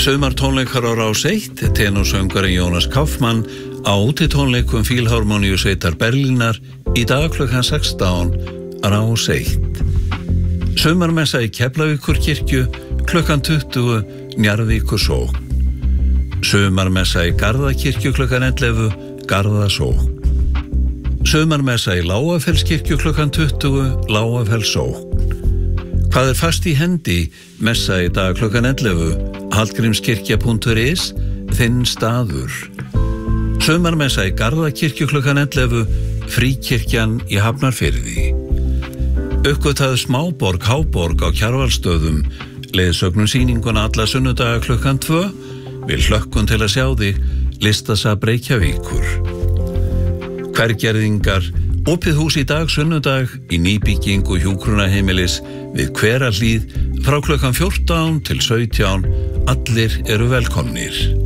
Sumartónleikar á Rás 1, tenorsöngvarinn Jónas Kaufmann á útitónleikum Fílharmoníusveitar Berlínar í dag klukkan 16, Rás 1. Sumarmessa í Keflavíkurkirkju klukkan 20, Njarðvíkursókn. Sumarmessa í Garðakirkju klukkan 11, Garðasókn. Sumarmessa í Lágafellskirkju klukkan 20, Lágafellssókn. Hvað fast í hendi? Messa í dag klukkan 11, hallgrímskirkja.is, þinn staður. Sumarmessa í Garðakirkju klukkan 11, Fríkirkjan í Hafnarfirði. Uppgötaðu smáborg, háborg á Kjarvalsstöðum, leiðsögnum sýninguna alla sunnudaga klukkan 2, við hlökkum til að sjá þig, Listasafn Reykjavíkur. Hvergerðingar, opið hús í dag sunnudag í nýbyggingu hjúkrunarheimilis við Hverahlíð frá klukkan 14 til 17, allir eru velkomnir.